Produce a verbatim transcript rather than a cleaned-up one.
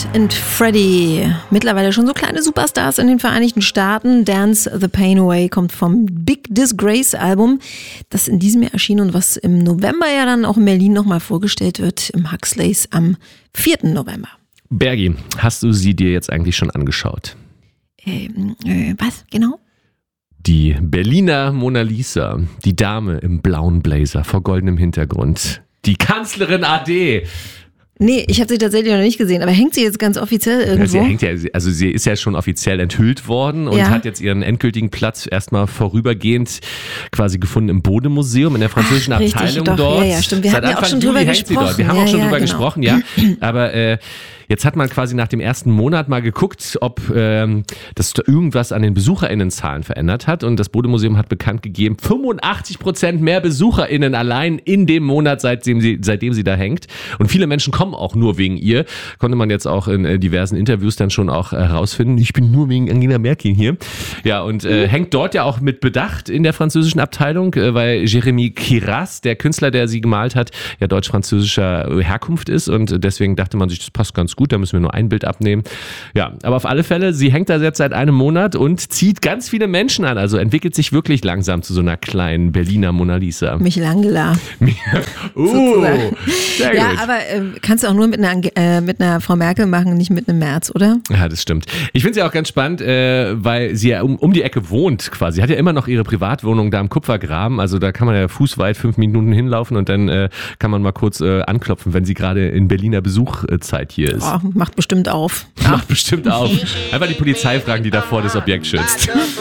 Ed und Freddy, mittlerweile schon so kleine Superstars in den Vereinigten Staaten. Dance the Pain Away kommt vom Big Disgrace Album, das in diesem Jahr erschien und was im November ja dann auch in Berlin nochmal vorgestellt wird, im Huxleys am vierten November. Bergi, hast du sie dir jetzt eigentlich schon angeschaut? Ähm, äh, was, genau? Die Berliner Mona Lisa, die Dame im blauen Blazer vor goldenem Hintergrund, die Kanzlerin A D. Nee, ich habe sie tatsächlich noch nicht gesehen, aber hängt sie jetzt ganz offiziell irgendwo? Ja, sie hängt ja, also sie ist ja schon offiziell enthüllt worden und ja. hat jetzt ihren endgültigen Platz erstmal vorübergehend quasi gefunden im Bode-Museum in der französischen Ach, richtig, Abteilung doch, dort. Ja, ja, stimmt. Wir Seit hatten ja auch schon Juli drüber hängt gesprochen. Sie dort. Wir haben ja, auch schon ja, drüber genau. gesprochen, ja. Aber äh, jetzt hat man quasi nach dem ersten Monat mal geguckt, ob ähm, das irgendwas an den BesucherInnenzahlen verändert hat. Und das Bode-Museum hat bekannt gegeben, fünfundachtzig Prozent mehr BesucherInnen allein in dem Monat, seitdem sie, seitdem sie da hängt. Und viele Menschen kommen auch nur wegen ihr. Konnte man jetzt auch in äh, diversen Interviews dann schon auch herausfinden. Ich bin nur wegen Angela Merkel hier. Ja, und äh, hängt dort ja auch mit Bedacht in der französischen Abteilung, äh, weil Jérémy Kiras, der Künstler, der sie gemalt hat, ja deutsch-französischer Herkunft ist. Und deswegen dachte man sich, das passt ganz gut, da müssen wir nur ein Bild abnehmen. Ja, aber auf alle Fälle, sie hängt da jetzt seit einem Monat und zieht ganz viele Menschen an. Also entwickelt sich wirklich langsam zu so einer kleinen Berliner Mona Lisa. Michelangelo. uh, sehr ja, gut. aber äh, kannst du auch nur mit einer, äh, mit einer Frau Merkel machen, nicht mit einem Merz, oder? Ja, das stimmt. Ich finde sie auch ganz spannend, äh, weil sie ja um, um die Ecke wohnt quasi. Hat ja immer noch ihre Privatwohnung da am Kupfergraben. Also da kann man ja fußweit fünf Minuten hinlaufen und dann äh, kann man mal kurz äh, anklopfen, wenn sie gerade in Berliner Besuchzeit hier ist. Oh, macht bestimmt auf. Macht bestimmt auf. Einfach die Polizei fragen, die davor das Objekt schützt.